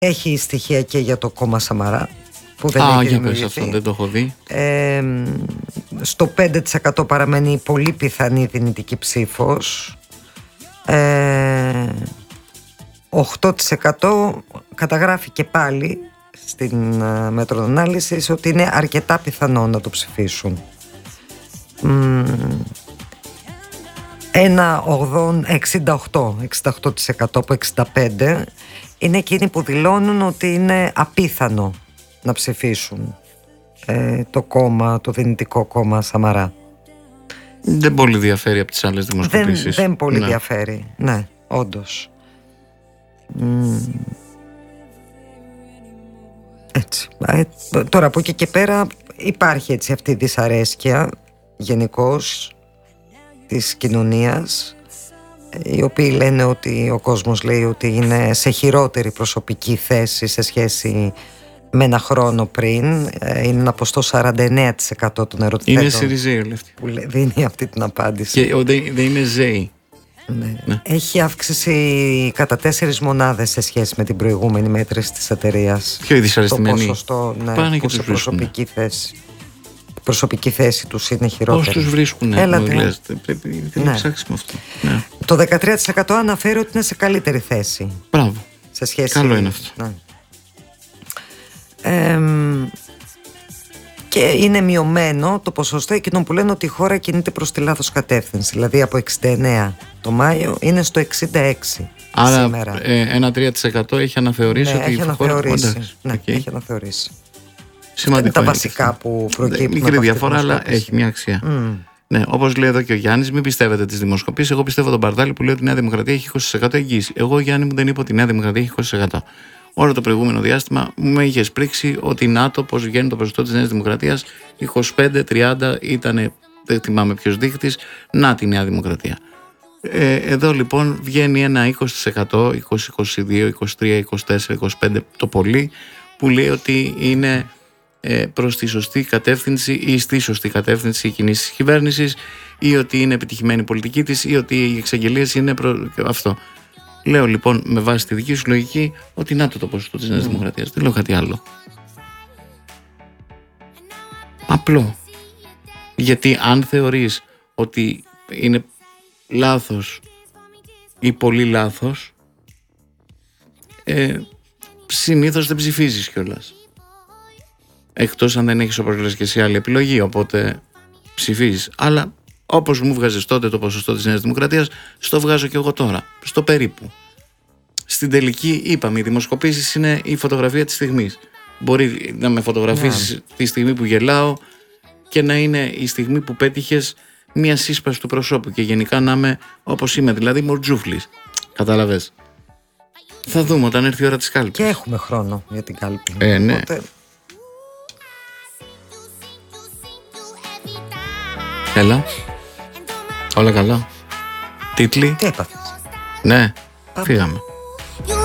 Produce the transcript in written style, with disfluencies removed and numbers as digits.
Έχει στοιχεία και για το κόμμα Σαμαρά που δεν έχει δημιουργηθεί. Αυτό δεν το έχω δει. Στο 5% παραμένει πολύ πιθανή δυνητική ψήφος. 8% καταγράφει και πάλι στην μετροανάλυση ότι είναι αρκετά πιθανό να το ψηφίσουν. Ένα 68% από 65% είναι εκείνοι που δηλώνουν ότι είναι απίθανο να ψηφίσουν το δυνητικό κόμμα Σαμαρά. Δεν πολύ διαφέρει από τις άλλες δημοσκοπήσεις. Δεν πολύ διαφέρει, ναι, όντως. Έτσι. Τώρα από εκεί και πέρα υπάρχει έτσι αυτή η δυσαρέσκεια γενικώς της κοινωνίας, οι οποίοι λένε ότι ο κόσμος λέει ότι είναι σε χειρότερη προσωπική θέση σε σχέση με ένα χρόνο πριν. Είναι ένα ποστό 49% των ερωτηθέντων. Είναι Σιριζέοι όλοι αυτοί που δίνει αυτή την απάντηση. Και δεν είναι Ζέοι. Ναι. Έχει αύξηση κατά 4 μονάδες σε σχέση με την προηγούμενη μέτρηση της εταιρείας. Πιο δυσαρεστημένοι. Το ποσοστό, πάνε που και σε προσωπική θέση. Η προσωπική θέση τους είναι χειρότερη. Πώς τους βρίσκουν, πρέπει να ψάξουμε αυτό. Ναι. Το 13% αναφέρει ότι είναι σε καλύτερη θέση. Μπράβο. Σε σχέση... Καλό είναι αυτό. Ναι. Και είναι μειωμένο το ποσοστό εκείνων που λένε ότι η χώρα κινείται προς τη λάθος κατεύθυνση. Δηλαδή από 69 το Μάιο είναι στο 66 άρα σήμερα. Ένα 3% έχει αναθεωρήσει ότι έχει αναθεωρήσει. Έχει αναθεωρήσει. Σημαντικό. Είναι τα βασικά που προκύπτουν. Μικρή διαφορά, αλλά έχει μια αξία. Ναι, όπως λέει εδώ και ο Γιάννης, μην πιστεύετε τις δημοσκοπήσεις. Εγώ πιστεύω τον Μπαρδάλη που λέει ότι η Νέα Δημοκρατία έχει 20% εγγύηση. Εγώ, Γιάννη μου, δεν είπα ότι η Νέα Δημοκρατία έχει 20%. Όλο το προηγούμενο διάστημα με είχε σπρίξει ότι η ΝΑΤΟ, πώς βγαίνει το ποσοστό της Νέας Δημοκρατίας, 25-30 ήταν, δεν θυμάμαι ποιος δείχτης, να τη Νέα Δημοκρατία. Εδώ λοιπόν βγαίνει ένα 20%, 20, 22, 23, 24, 25 το πολύ, που λέει ότι είναι προς τη σωστή κατεύθυνση ή στη σωστή κατεύθυνση η κινήση της κυβέρνησης, ή ότι είναι επιτυχημένη η πολιτική της, ή ότι οι εξαγγελίες είναι αυτό. Λέω λοιπόν με βάση τη δική σου λογική ότι να το ποσοστό της Νέας Δημοκρατίας. Δεν λέω κάτι άλλο. Απλό. Γιατί αν θεωρείς ότι είναι λάθος ή πολύ λάθος, συνήθως δεν ψηφίζεις κιόλας. Εκτός αν δεν έχεις, όπως λες και εσύ, άλλη επιλογή, οπότε ψηφίζεις. Αλλά όπως μου βγάζεις τότε το ποσοστό της Νέας Δημοκρατίας, στο βγάζω και εγώ τώρα, στο περίπου. Στην τελική, είπαμε, οι δημοσκοπήσεις είναι η φωτογραφία της στιγμής. Μπορεί να με φωτογραφίσεις τη στιγμή που γελάω και να είναι η στιγμή που πέτυχες μία σύσπαση του προσώπου και γενικά να είμαι όπως είμαι, δηλαδή μορτζούφλης. Κατάλαβες. Θα δούμε όταν έρθει η ώρα της κάλπης. Και έχουμε χρόνο για την κάλπη. Ναι. Οπότε... Έλα. Όλα καλά. Τίτλοι. Τι έπαθες? Ναι, φύγαμε.